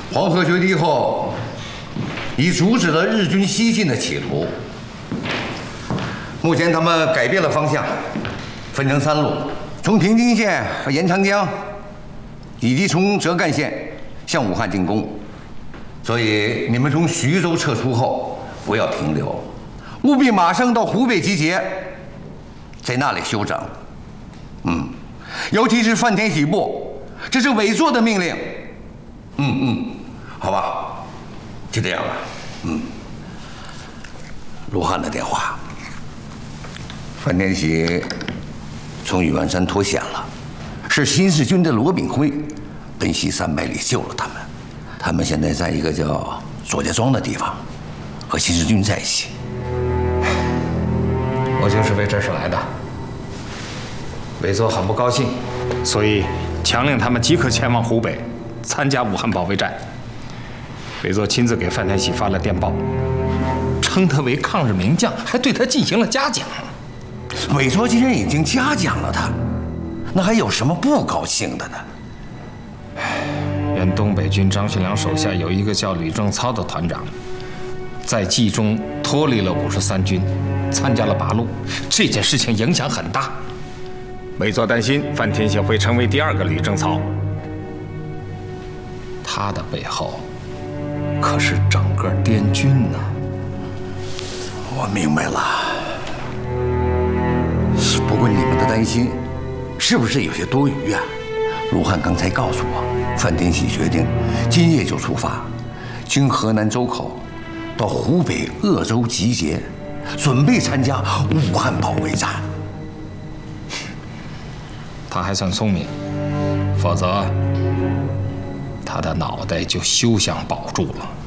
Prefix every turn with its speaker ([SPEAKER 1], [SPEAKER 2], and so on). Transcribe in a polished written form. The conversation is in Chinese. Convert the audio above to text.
[SPEAKER 1] 黄河决堤后，已阻止了日军西进的企图。目前他们改变了方向，分成3路，从平津县和延长江，以及从浙赣县向武汉进攻。所以你们从徐州撤出后，不要停留，务必马上到湖北集结，在那里休整。尤其是范天喜部，这是伪作的命令。好吧，就这样了。卢汉的电话，范天喜从玉湾山脱险了，是新四军的罗炳辉奔袭300里救了他们。他们现在在一个叫左家庄的地方，和新四军在一起。
[SPEAKER 2] 我就是为这事来的。伪作很不高兴，所以强令他们即刻前往湖北，参加武汉保卫战。伪作亲自给范天喜发了电报，称他为抗日名将，还对他进行了嘉奖。
[SPEAKER 1] 伪作既然已经嘉奖了他，那还有什么不高兴的呢？
[SPEAKER 2] 原东北军张学良手下有一个叫吕正操的团长，在冀中脱离了53军，参加了八路，这件事情影响很大。伪作担心范天喜会成为第2个吕正操，他的背后可是整个滇军呢。
[SPEAKER 1] 我明白了，不过你们的担心是不是有些多余啊？卢汉刚才告诉我，范天喜决定今夜就出发，经河南周口到湖北鄂州集结，准备参加武汉保卫战。
[SPEAKER 2] 他还算聪明，否则他的脑袋就休想保住了。